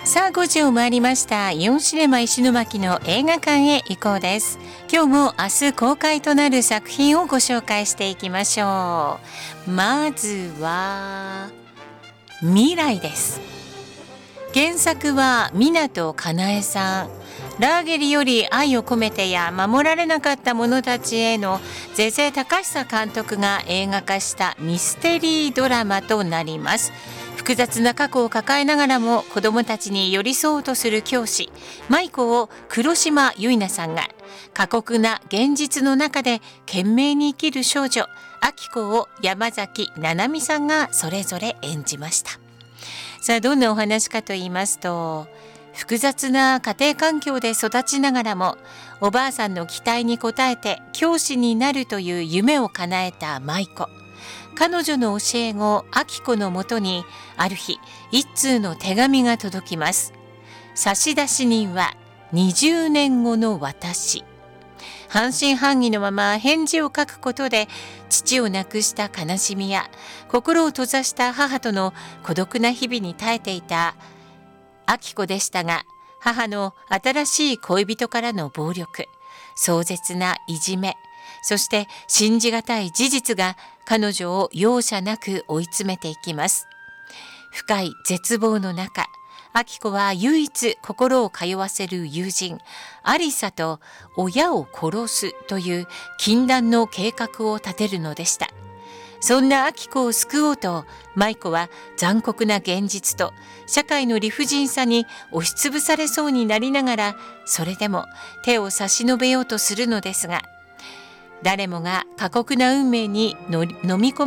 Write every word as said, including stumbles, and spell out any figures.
さあごじを回りました。イオンシネマ石巻の映画館へ行こうです。今日も明日公開となる作品をご紹介していきましょう。まずは未来です。原作は湊かなえさん。ラーゲリより愛を込めてや守られなかった者たちへの是々隆久監督が映画化したミステリードラマとなります。複雑な過去を抱えながらも子どもたちに寄り添おうとする教師舞子を黒島結菜さんが、過酷な現実の中で懸命に生きる少女明子を山崎七海さんがそれぞれ演じました。さあどんなお話かと言いますと、複雑な家庭環境で育ちながらもおばあさんの期待に応えて教師になるという夢を叶えた舞子。彼女の教え子明子のもとにある日一通の手紙が届きます。差出人はにじゅうねんごの私。半信半疑のまま返事を書くことで父を亡くした悲しみや心を閉ざした母との孤独な日々に耐えていた明子でしたが、母の新しい恋人からの暴力、壮絶ないじめ、そして信じがたい事実が彼女を容赦なく追い詰めていきます。深い絶望の中、明子は唯一心を通わせる友人アリサと親を殺すという禁断の計画を立てるのでした。そんな明子を救おうと舞子は残酷な現実と社会の理不尽さに押しつぶされそうになりながら、それでも手を差し伸べようとするのですが、誰もが過酷な運命にの飲み込